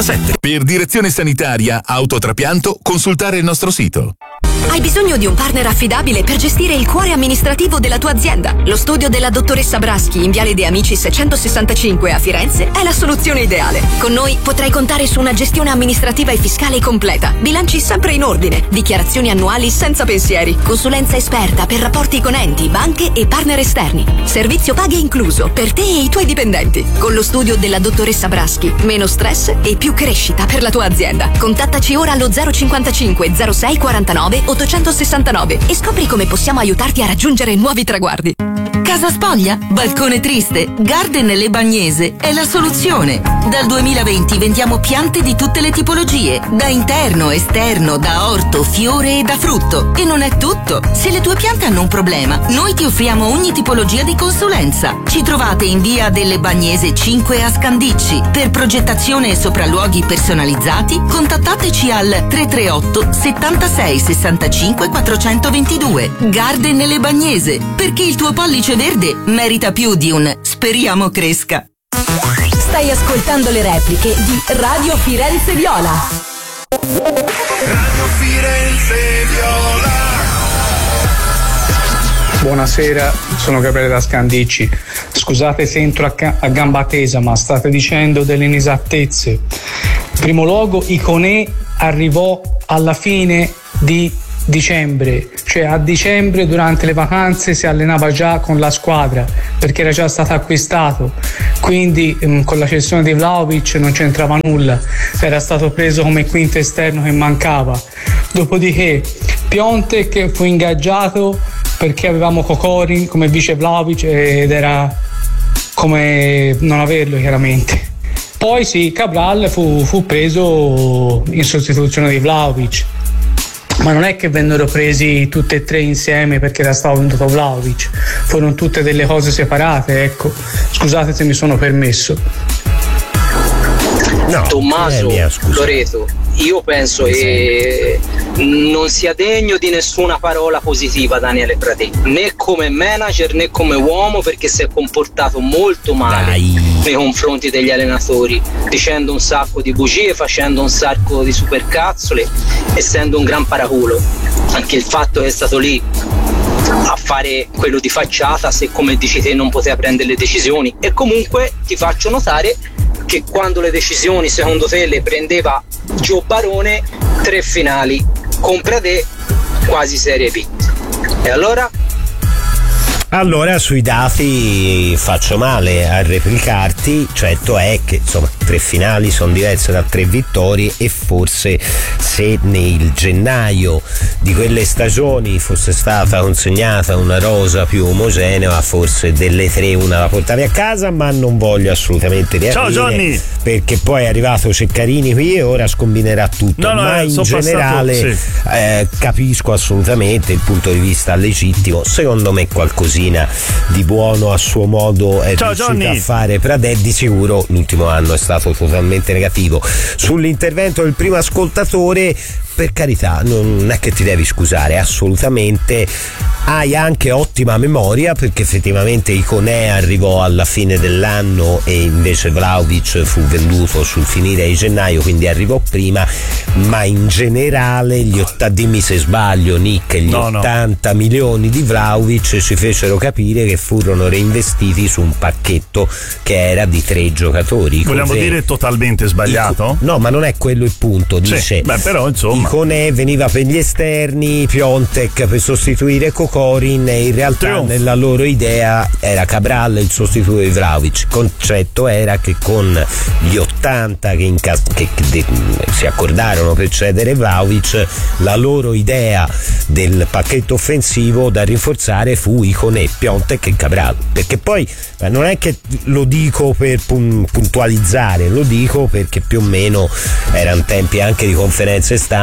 47. Per direzione sanitaria, autotrapianto, consultare il nostro sito. Hai bisogno di un partner affidabile per gestire il cuore amministrativo della tua azienda? Lo studio della dottoressa Braschi in Viale De Amicis 165 a Firenze è la soluzione ideale. Con noi potrai contare su una gestione amministrativa e fiscale completa, bilanci sempre in ordine, dichiarazioni annuali senza pensieri, consulenza esperta per rapporti con enti, banche e partner esterni, servizio paghe incluso per te e i tuoi dipendenti. Con lo studio della dottoressa Braschi, meno stress e più crescita per la tua azienda. Contattaci ora allo 055 06 49 869 e scopri come possiamo aiutarti a raggiungere nuovi traguardi. Casa spoglia? Balcone triste? Garden Le Bagnese è la soluzione. Dal 2020 vendiamo piante di tutte le tipologie, da interno, esterno, da orto, fiore e da frutto. E non è tutto. Se le tue piante hanno un problema, noi ti offriamo ogni tipologia di consulenza. Ci trovate in via delle Bagnese 5 a Scandicci. Per progettazione e sopralluoghi personalizzati, contattateci al 338 76 65 422. Garden Le Bagnese, perché il tuo pollice verde merita più di un speriamo cresca. Stai ascoltando le repliche di Radio Firenze Viola. Radio Firenze Viola. Buonasera, sono Gabriele da Scandicci. Scusate se entro a gamba tesa, ma state dicendo delle inesattezze. In primo luogo, Iconè arrivò alla fine di dicembre, cioè a dicembre durante le vacanze si allenava già con la squadra perché era già stato acquistato, quindi con la cessione di Vlahovic non c'entrava nulla, era stato preso come quinto esterno che mancava. Dopodiché Piontek fu ingaggiato perché avevamo Kokorin come vice Vlahovic ed era come non averlo chiaramente. Poi sì, Cabral fu preso in sostituzione di Vlahovic, ma non è che vennero presi tutte e tre insieme perché era stato venduto Vlahovic, furono tutte delle cose separate, ecco. Scusate se mi sono permesso. No, Tommaso, Loreto, io penso che non sia degno di nessuna parola positiva Daniele Pratè, né come manager né come uomo, perché si è comportato molto male nei confronti degli allenatori, dicendo un sacco di bugie, facendo un sacco di supercazzole, essendo un gran paraculo. Anche il fatto che è stato lì a fare quello di facciata, se come dici te non poteva prendere le decisioni. E comunque ti faccio notare che quando le decisioni secondo te le prendeva Gio Barone, 3 finali con Pratè, quasi Serie B. E allora sui dati faccio male a replicarti, certo è che insomma 3 finali sono diverse da 3 vittorie, e forse se nel gennaio di quelle stagioni fosse stata consegnata una rosa più omogenea, forse delle 3 una la portavi a casa, ma non voglio assolutamente riaprire. Ciao Johnny! Perché poi è arrivato Ceccarini qui e ora scombinerà tutto, ma in generale capisco assolutamente il punto di vista legittimo. Secondo me qualcosina di buono a suo modo è riuscito a fare Pratè, di sicuro l'ultimo anno è stato totalmente negativo. Sull'intervento del primo ascoltatore, per carità, non è che ti devi scusare, assolutamente. Hai anche ottima memoria, perché effettivamente Iconè arrivò alla fine dell'anno e invece Vlahovic fu venduto sul finire di gennaio, quindi arrivò prima. Ma in generale dimmi se sbaglio Nick, gli 80 milioni di Vlahovic ci fecero capire che furono reinvestiti su un pacchetto che era di 3 giocatori. Vogliamo dire totalmente sbagliato? No, ma non è quello il punto. Dice, però insomma Iconè veniva per gli esterni, Piontek per sostituire Kokorin, e in realtà nella loro idea era Cabral il sostituto di Vlahovic. Il concetto era che con gli 80 che si accordarono per cedere Vlahovic, la loro idea del pacchetto offensivo da rinforzare fu Iconè, Piontek e Cabral. Perché poi non è che lo dico per puntualizzare, lo dico perché più o meno erano tempi anche di conferenze stampa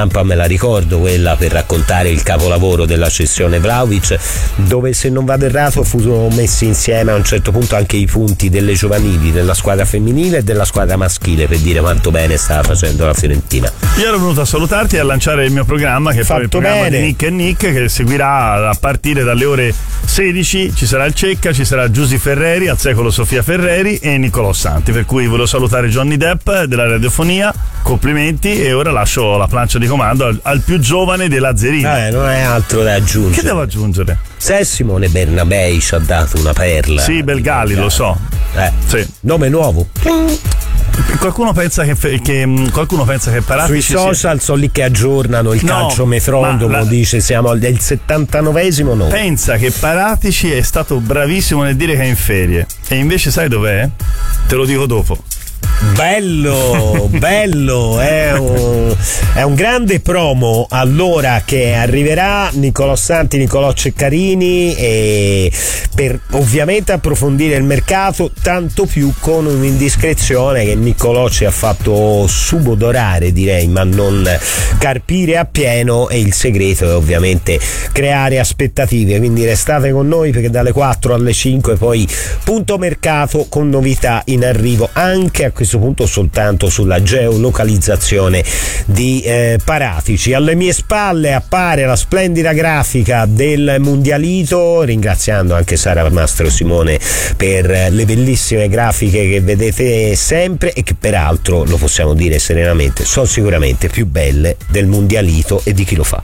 stampa me la ricordo, quella per raccontare il capolavoro della cessione Vlahovic, dove se non vado errato furono messi insieme a un certo punto anche i punti delle giovanili, della squadra femminile e della squadra maschile, per dire quanto bene stava facendo la Fiorentina. Io ero venuto a salutarti e a lanciare il mio programma, che è poi il programma di Nick e Nick, che seguirà a partire dalle ore 16. Ci sarà il Cecca, ci sarà Giusy Ferreri, al secolo Sofia Ferreri e Niccolò Santi, per cui volevo salutare Johnny Depp della radiofonia, complimenti, e ora lascio la plancia di comando al più giovane della Zerina. Non è altro da aggiungere. Che devo aggiungere? Se Simone Bernabei ci ha dato una perla. Sì, Belgali, lo so. Sì. Nome nuovo. Qualcuno pensa che Paratici sui social sono lì che aggiornano il calcio metronomo, dice siamo al 79esimo. No, pensa che Paratici è stato bravissimo nel dire che è in ferie, e invece sai dov'è? Te lo dico dopo. Bello, è un grande promo allora che arriverà Niccolò Santi, Niccolò Ceccarini, e per ovviamente approfondire il mercato, tanto più con un'indiscrezione che Niccolò ci ha fatto subodorare, direi, ma non carpire appieno, e il segreto è ovviamente creare aspettative, quindi restate con noi perché dalle 4 alle 5 poi punto mercato con novità in arrivo, anche a questo punto soltanto sulla geolocalizzazione di Paratici. Alle mie spalle appare la splendida grafica del Mundialito, ringraziando anche Sara Mastro Simone per le bellissime grafiche che vedete sempre e che peraltro, lo possiamo dire serenamente, sono sicuramente più belle del Mundialito e di chi lo fa.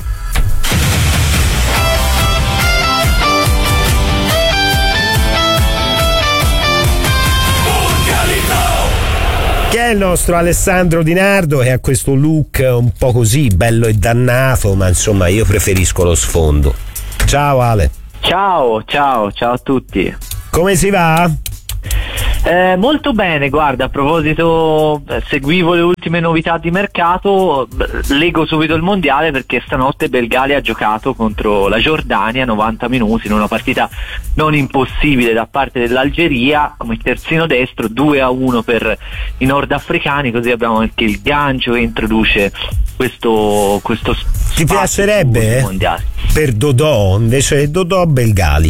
Che è il nostro Alessandro Di Nardo, che ha questo look un po' così bello e dannato, ma insomma io preferisco lo sfondo. Ciao Ale. Ciao a tutti. Come si va? Molto bene, guarda, a proposito, seguivo le ultime novità di mercato, leggo subito il mondiale perché stanotte Belgali ha giocato contro la Giordania 90 minuti in una partita non impossibile da parte dell'Algeria come terzino destro, 2-1 per i nordafricani, così abbiamo anche il gancio che introduce questo ti piacerebbe mondiale. Per Dodò invece Dodò Belgali?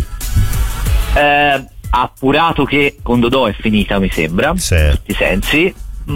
Ha appurato che con Dodò è finita, mi sembra, in tutti i sensi.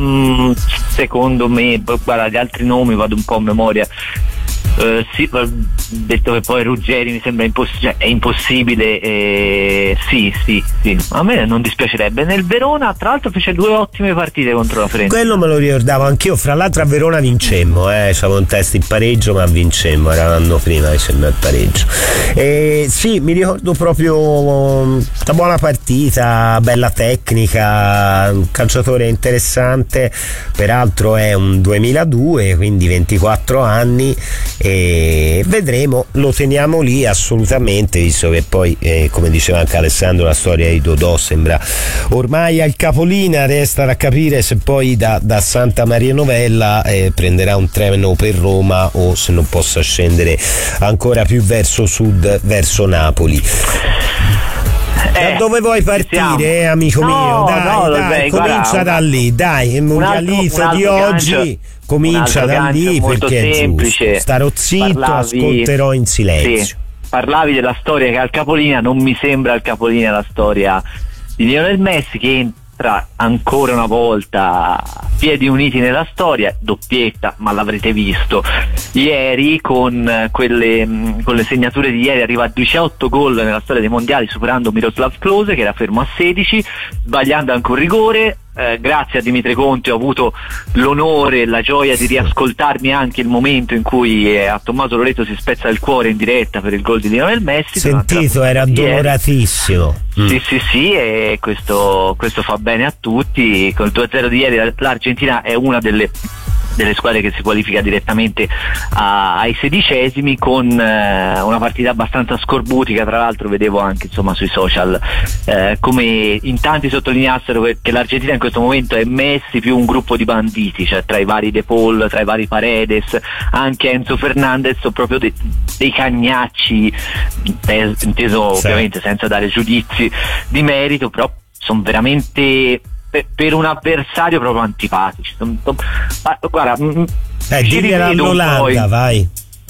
Secondo me, guarda, gli altri nomi vado un po' a memoria. Sì, detto che poi Ruggeri mi sembra è impossibile. Sì, a me non dispiacerebbe. Nel Verona tra l'altro fece 2 ottime partite contro la Fiorentina. Quello me lo ricordavo anch'io, fra l'altro a Verona vincemmo, c'avevo un test in pareggio ma vincemmo, era l'anno prima mi sembra il pareggio. Sì, mi ricordo proprio una buona partita, bella tecnica, un calciatore interessante, peraltro è un 2002, quindi 24 anni, e vedremo, lo teniamo lì assolutamente, visto che poi come diceva anche Alessandro, la storia di Dodò sembra ormai al capolinea. Resta da capire se poi da Santa Maria Novella prenderà un treno per Roma o se non possa scendere ancora più verso sud, verso Napoli. Da dove vuoi partire, amico mio? Dai, comincia guarda, da lì, dai, il mondialito di oggi comincia da lì perché semplice. È giusto. Starò zitto, ascolterò in silenzio. Sì, parlavi della storia che ha il capolinea, non mi sembra il capolinea la storia di Lionel Messi, che entra ancora una volta piedi uniti nella storia, doppietta, ma l'avrete visto ieri con le segnature di ieri, arriva a 18 gol nella storia dei mondiali, superando Miroslav Klose che era fermo a 16, sbagliando anche un rigore. Grazie a Dimitri Conti ho avuto l'onore e la gioia di riascoltarmi anche il momento in cui a Tommaso Loreto si spezza il cuore in diretta per il gol di Lionel Messi. Sentito, era addoloratissimo. Sì, e questo fa bene a tutti. Con il 2-0 di ieri l'Argentina è una delle squadre che si qualifica direttamente ai 16esimi, con una partita abbastanza scorbutica. Tra l'altro vedevo anche insomma sui social come in tanti sottolineassero che l'Argentina in questo momento è Messi più un gruppo di banditi, cioè tra i vari De Paul, tra i vari Paredes, anche Enzo Fernandez, sono proprio dei cagnacci, inteso ovviamente senza dare giudizi di merito, però sono veramente per un avversario proprio antipatici. Guarda, digliela all'Olanda, vai.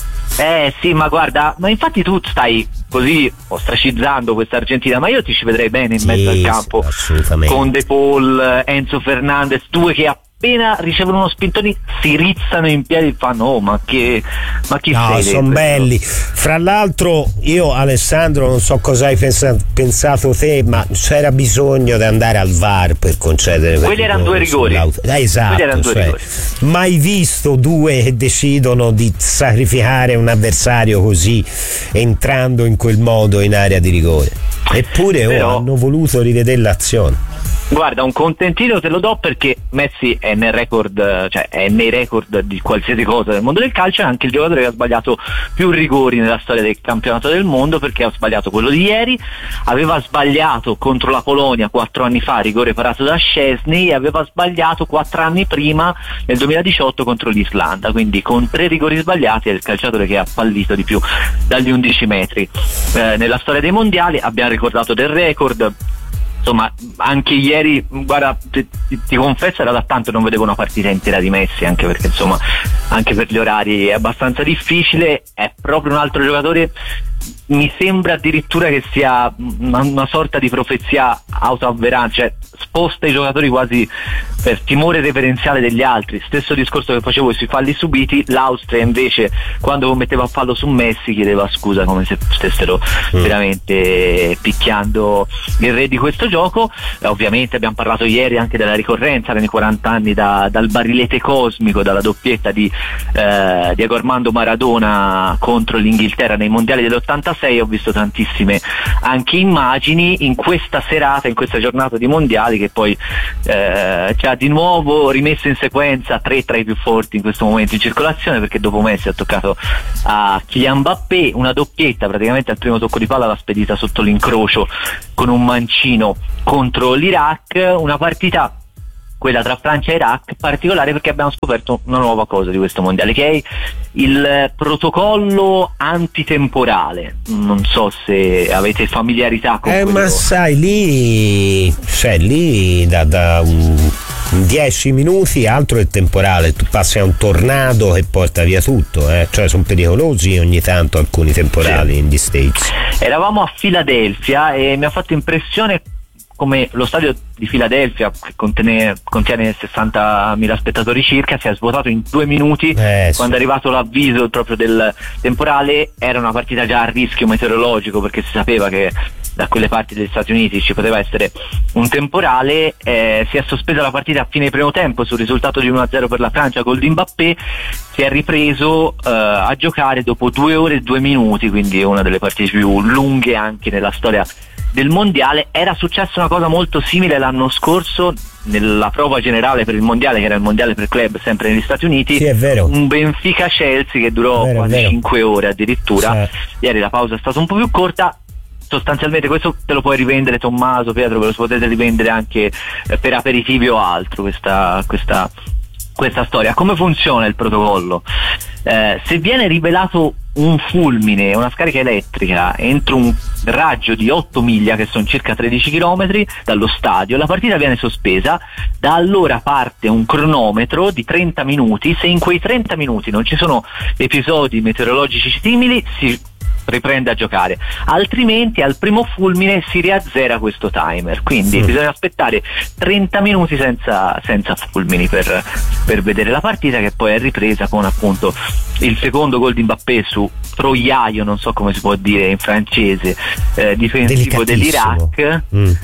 Sì, ma guarda, ma infatti tu stai così ostracizzando questa Argentina, ma io ti ci vedrei bene in mezzo al campo, con De Paul, Enzo Fernandez, due che appena ricevono uno spintone si rizzano in piedi e fanno ma chi no, sono belli. Fra l'altro io, Alessandro, non so cosa hai pensato te, ma c'era bisogno di andare al VAR per concedere quelli erano due rigori. Esatto, rigori. Mai visto due che decidono di sacrificare un avversario così entrando in quel modo in area di rigore, eppure hanno voluto rivedere l'azione. Guarda, un contentino te lo do, perché Messi è nel record, cioè è nei record di qualsiasi cosa nel mondo del calcio, è anche il giocatore che ha sbagliato più rigori nella storia del campionato del mondo, perché ha sbagliato quello di ieri, aveva sbagliato contro la Polonia 4 anni fa, rigore parato da Szczęsny, e aveva sbagliato 4 anni prima, nel 2018, contro l'Islanda, quindi con 3 rigori sbagliati è il calciatore che ha fallito di più dagli 11 metri. Nella storia dei mondiali abbiamo ricordato del record. Insomma, anche ieri, guarda, ti confesso, era da tanto non vedevo una partita intera di Messi, anche perché insomma, anche per gli orari è abbastanza difficile. È proprio un altro giocatore, mi sembra addirittura che sia una sorta di profezia autoavverante, cioè sposta i giocatori quasi per timore reverenziale degli altri. Stesso discorso che facevo sui falli subiti, l'Austria invece quando commetteva fallo su Messi chiedeva scusa, come se stessero veramente picchiando il re di questo gioco. Ovviamente abbiamo parlato ieri anche della ricorrenza nei 40 anni dal barilete cosmico, dalla doppietta di Diego Armando Maradona contro l'Inghilterra nei mondiali dell'86. Ho visto tantissime anche immagini in questa serata, in questa giornata di mondiali, che poi ci ha di nuovo rimesso in sequenza 3 tra i più forti in questo momento in circolazione, perché dopo Messi ha toccato a Kylian Mbappé, una doppietta, praticamente al primo tocco di palla l'ha spedita sotto l'incrocio con un mancino contro l'Iraq. Una partita, quella tra Francia e Iraq, particolare perché abbiamo scoperto una nuova cosa di questo mondiale, che è il protocollo antitemporale. Non so se avete familiarità con quello. Ma sai, lì da 10 minuti altro è temporale, tu passi a un tornado che porta via tutto, cioè sono pericolosi ogni tanto alcuni temporali negli States. Eravamo a Filadelfia e mi ha fatto impressione come lo stadio di Filadelfia, che contiene 60.000 spettatori circa, si è svuotato in 2 minuti. Quando è arrivato l'avviso proprio del temporale, era una partita già a rischio meteorologico, perché si sapeva che da quelle parti degli Stati Uniti ci poteva essere un temporale. Si è sospesa la partita a fine primo tempo sul risultato di 1-0 per la Francia, gol di Mbappé. Si è ripreso a giocare dopo 2 ore e 2 minuti, quindi è una delle partite più lunghe anche nella storia del mondiale. Era successa una cosa molto simile l'anno scorso nella prova generale per il mondiale, che era il mondiale per club sempre negli Stati Uniti. Sì, è vero. Un Benfica-Chelsea che durò quasi 5 ore addirittura. Ieri la pausa è stata un po' più corta. Sostanzialmente questo te lo puoi rivendere, Tommaso, Pietro, ve lo potete rivendere anche per aperitivi o altro, questa storia. Come funziona il protocollo? Se viene rivelato un fulmine, una scarica elettrica entro un raggio di 8 miglia, che sono circa 13 km dallo stadio, la partita viene sospesa. Da allora parte un cronometro di 30 minuti. Se in quei 30 minuti non ci sono episodi meteorologici simili, si riprende a giocare, altrimenti al primo fulmine si riazzera questo timer, quindi bisogna aspettare 30 minuti senza fulmini per vedere la partita, che poi è ripresa con appunto il secondo gol di Mbappé su Troiaio, non so come si può dire in francese, difensivo dell'Iraq,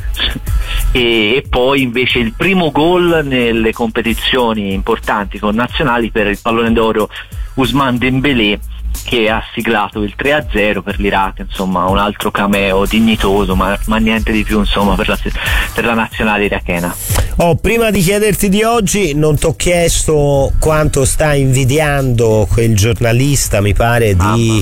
e poi invece il primo gol nelle competizioni importanti connazionali per il pallone d'oro Ousmane Dembélé, che ha siglato il 3-0 per l'Iraq. Insomma, un altro cameo dignitoso, ma niente di più, insomma, per la nazionale irachena. Prima di chiederti di oggi, non ti ho chiesto quanto stai invidiando quel giornalista, mi pare, di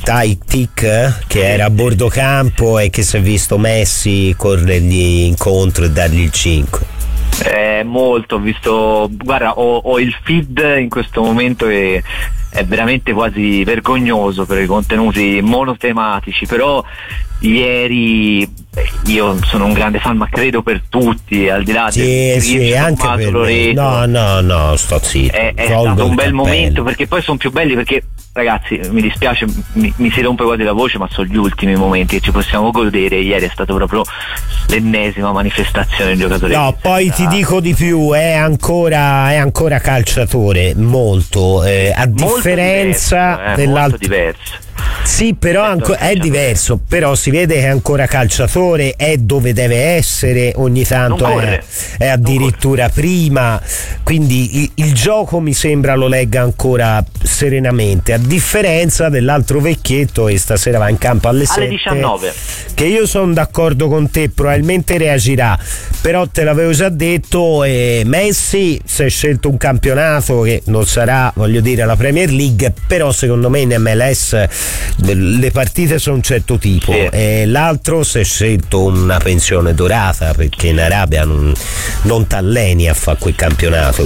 Tik, che era a bordo campo e che si è visto Messi corrergli incontro e dargli il 5. Molto, ho visto, guarda, ho il feed in questo momento e è veramente quasi vergognoso per i contenuti monotematici, però ieri io sono un grande fan, ma credo per tutti, al di là sì, anche per Loreto, no, sto zitto, è stato un bel momento, perché poi sono più belli, perché ragazzi, mi dispiace, mi si rompe quasi la voce, ma sono gli ultimi momenti che ci possiamo godere. Ieri è stato proprio l'ennesima manifestazione del giocatore. No, poi ti dico di più, è ancora calciatore, molto, a differenza dell'altro. Molto diverso. Sì, però è diverso, però si vede che è ancora calciatore, è dove deve essere, ogni tanto è addirittura prima, quindi il gioco mi sembra lo legga ancora serenamente, a differenza dell'altro vecchietto che stasera va in campo alle 7, 19, che io sono d'accordo con te, probabilmente reagirà, però te l'avevo già detto, Messi si è scelto un campionato che non sarà, voglio dire, la Premier League, però secondo me in MLS le partite sono un certo tipo, e l'altro si è scelto una pensione dorata, perché in Arabia non t'alleni a fare quel campionato.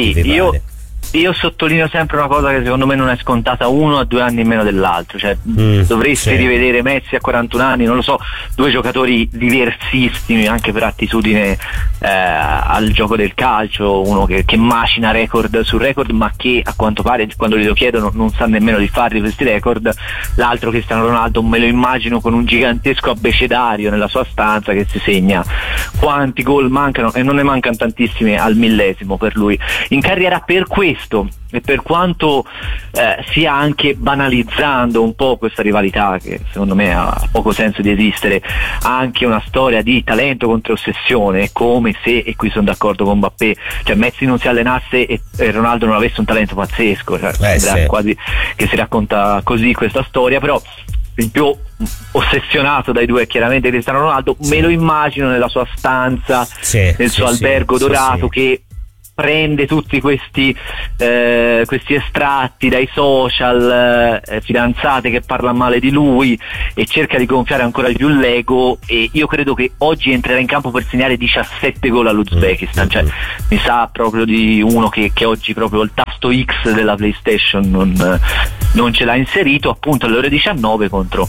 Io sottolineo sempre una cosa che secondo me non è scontata: 1 a 2 anni in meno dell'altro, cioè dovresti rivedere Messi a 41 anni, non lo so, due giocatori diversissimi anche per attitudine al gioco del calcio, uno che macina record su record, ma che a quanto pare quando glielo chiedono non sa nemmeno di farli questi record, l'altro Cristiano Ronaldo me lo immagino con un gigantesco abecedario nella sua stanza che si segna quanti gol mancano, e non ne mancano tantissimi al millesimo per lui in carriera. Per questo, e per quanto stia anche banalizzando un po' questa rivalità che secondo me ha poco senso di esistere, ha anche una storia di talento contro ossessione, come se, e qui sono d'accordo con Mbappé, cioè Messi non si allenasse e Ronaldo non avesse un talento pazzesco, cioè, quasi che si racconta così questa storia. Però il più ossessionato dai due è chiaramente Cristiano Ronaldo, me lo immagino nella sua stanza, nel suo albergo dorato, che prende tutti questi estratti dai social, fidanzate che parlano male di lui, e cerca di gonfiare ancora di più l'ego, e io credo che oggi entrerà in campo per segnare 17 gol all'Uzbekistan, cioè mi sa proprio di uno che oggi proprio il tasto X della PlayStation non ce l'ha inserito, appunto alle ore 19 contro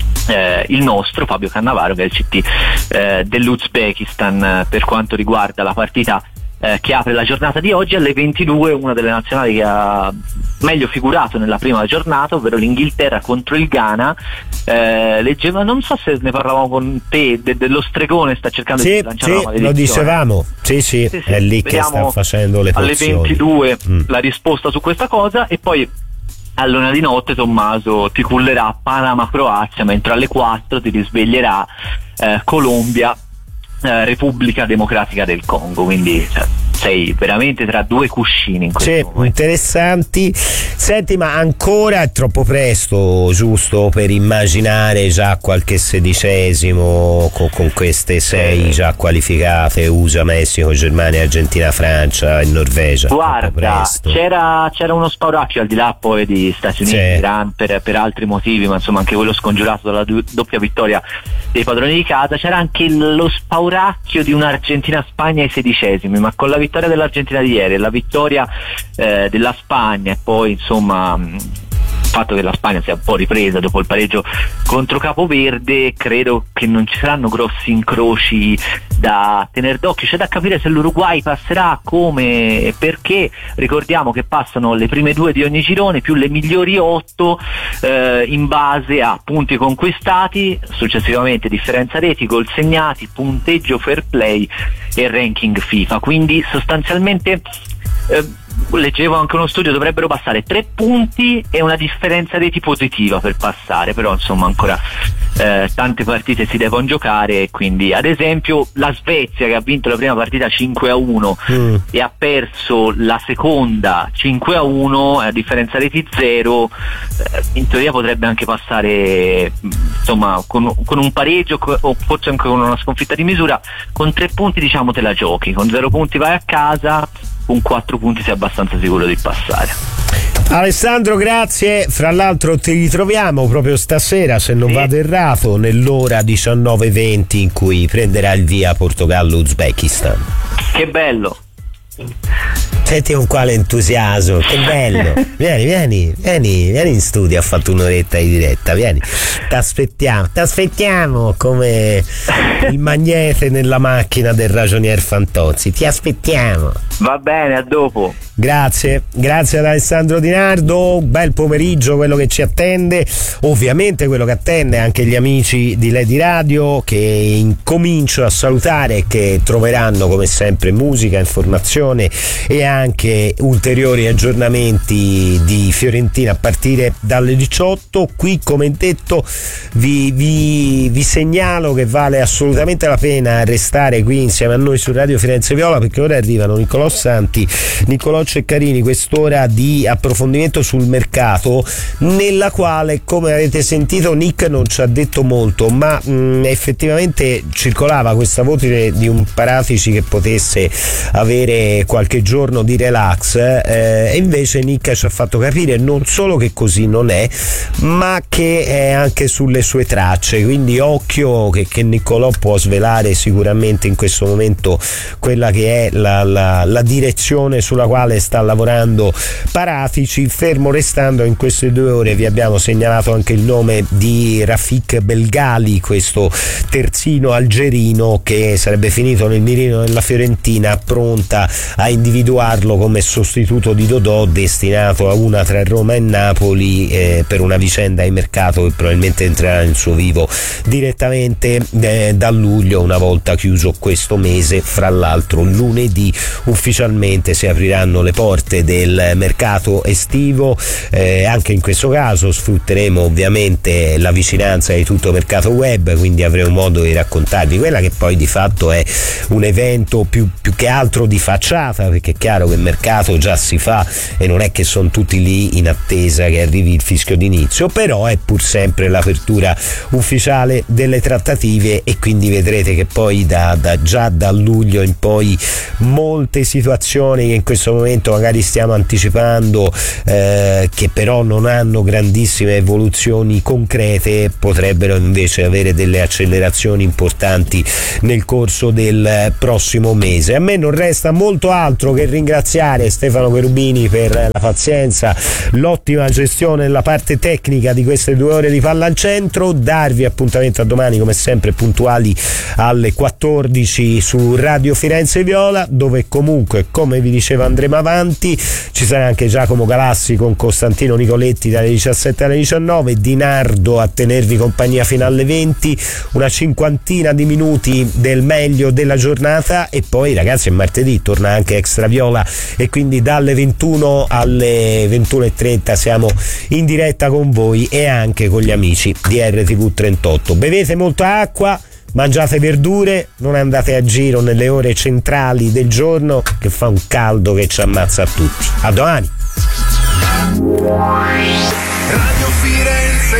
il nostro Fabio Cannavaro, che è il CT dell'Uzbekistan, per quanto riguarda la partita che apre la giornata di oggi. Alle 22 una delle nazionali che ha meglio figurato nella prima giornata, ovvero l'Inghilterra contro il Ghana. Leggeva, non so se ne parlavamo con te, dello stregone sta cercando di lanciare una maledizione. Lo dicevamo, sì, è lì che sta facendo le pozioni. Alle 22 la risposta su questa cosa, e poi all'1 di notte Tommaso ti cullerà Panama-Croazia, mentre alle 4 ti risveglierà Colombia Repubblica Democratica del Congo, quindi sei veramente tra due cuscini in questo momento. Interessanti. Senti, ma ancora è troppo presto, giusto, per immaginare già qualche sedicesimo con queste 6 già qualificate: USA, Messico, Germania, Argentina, Francia e Norvegia? Guarda, c'era uno spauracchio, al di là poi di Stati Uniti, Iran per altri motivi, ma insomma anche quello scongiurato dalla doppia vittoria dei padroni di casa. C'era anche lo spauracchio di un'Argentina-Spagna ai sedicesimi, ma con la vittoria dell'Argentina di ieri e la vittoria della Spagna, e poi insomma il fatto che la Spagna sia un po' ripresa dopo il pareggio contro Capoverde, credo che non ci saranno grossi incroci da tenere d'occhio. C'è da capire se l'Uruguay passerà, come e perché. Ricordiamo che passano le prime 2 di ogni girone più le migliori 8 in base a punti conquistati, successivamente differenza reti, gol segnati, punteggio fair play e ranking FIFA. Quindi sostanzialmente leggevo anche uno studio, dovrebbero passare 3 punti e una differenza reti positiva per passare, però insomma ancora tante partite si devono giocare, quindi ad esempio la Svezia, che ha vinto la prima partita 5-1 e ha perso la seconda 5-1, a differenza reti 0, in teoria potrebbe anche passare insomma con un pareggio o forse anche con una sconfitta di misura. Con 3 punti diciamo te la giochi, con 0 punti vai a casa, con 4 punti sei abbastanza sicuro di passare. Alessandro, grazie. Fra l'altro ti ritroviamo proprio stasera, se non vado errato, nell'ora 19:20 in cui prenderà il via Portogallo-Uzbekistan. Che bello. Senti con quale entusiasmo, che bello. Vieni in studio, ha fatto un'oretta di diretta, vieni. T'aspettiamo come il magnete nella macchina del ragionier Fantozzi, ti aspettiamo. Va bene, a dopo. Grazie ad Alessandro Di Nardo, bel pomeriggio quello che ci attende, ovviamente quello che attende anche gli amici di Lady Radio, che incomincio a salutare e che troveranno come sempre musica, informazione e anche ulteriori aggiornamenti di Fiorentina a partire dalle 18. Qui, come detto, vi segnalo che vale assolutamente la pena restare qui insieme a noi su Radio Firenze Viola, perché ora arrivano Nicolò Santi, Nicolò Ceccarini, quest'ora di approfondimento sul mercato, nella quale, come avete sentito, Nick non ci ha detto molto, ma effettivamente circolava questa voce di un Paratici che potesse avere qualche giorno di relax, e invece Nick ci ha fatto capire non solo che così non è, ma che è anche sulle sue tracce, quindi occhio che Nicolò può svelare sicuramente in questo momento quella che è la direzione sulla quale sta lavorando Paratici, fermo restando in queste 2 ore vi abbiamo segnalato anche il nome di Rafik Belgali, questo terzino algerino che sarebbe finito nel mirino della Fiorentina, pronta a individuarlo come sostituto di Dodò, destinato a una tra Roma e Napoli per una vicenda di mercato che probabilmente entrerà nel suo vivo direttamente da luglio, una volta chiuso questo mese. Fra l'altro lunedì ufficialmente si apriranno le porte del mercato estivo, anche in questo caso sfrutteremo ovviamente la vicinanza di tutto mercato web, quindi avremo modo di raccontarvi quella che poi di fatto è un evento più che altro di facciata, perché è chiaro che il mercato già si fa e non è che sono tutti lì in attesa che arrivi il fischio d'inizio, però è pur sempre l'apertura ufficiale delle trattative, e quindi vedrete che poi già da luglio in poi molte situazioni che in questo momento magari stiamo anticipando, che però non hanno grandissime evoluzioni concrete, potrebbero invece avere delle accelerazioni importanti nel corso del prossimo mese. A me non resta molto altro che ringraziare Stefano Cherubini per la pazienza, l'ottima gestione della parte tecnica di queste 2 ore di Palla al Centro, darvi appuntamento a domani come sempre puntuali alle 14 su Radio Firenze Viola, dove comunque, come vi diceva, andremo avanti. Ci sarà anche Giacomo Galassi con Costantino Nicoletti dalle 17 alle 19, Di Nardo a tenervi compagnia fino alle 20, una 50 di minuti del meglio della giornata, e poi ragazzi è martedì, torna anche Extra Viola, e quindi dalle 21 alle 21:30 siamo in diretta con voi e anche con gli amici di RTV 38. Bevete molta acqua, mangiate verdure, non andate a giro nelle ore centrali del giorno che fa un caldo che ci ammazza a tutti. A domani. Radio Firenze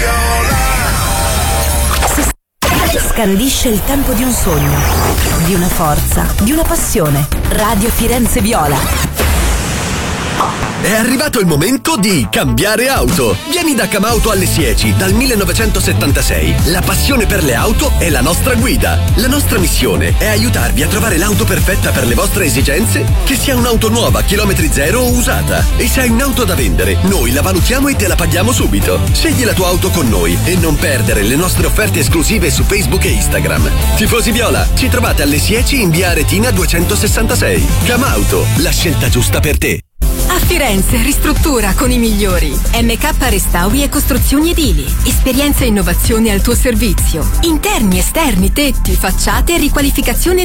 Viola. Scandisce il tempo di un sogno, di una forza, di una passione. Radio Firenze Viola. È arrivato il momento di cambiare auto. Vieni da Camauto alle Sieci dal 1976. La passione per le auto è la nostra guida. La nostra missione è aiutarvi a trovare l'auto perfetta per le vostre esigenze, che sia un'auto nuova, chilometri zero o usata. E se hai un'auto da vendere, noi la valutiamo e te la paghiamo subito. Scegli la tua auto con noi e non perdere le nostre offerte esclusive su Facebook e Instagram. Tifosi Viola, ci trovate alle Sieci in via Aretina 266. Camauto, la scelta giusta per te. A Firenze ristruttura con i migliori. MK Restauri e Costruzioni Edili. Esperienza e innovazione al tuo servizio. Interni, esterni, tetti, facciate e riqualificazione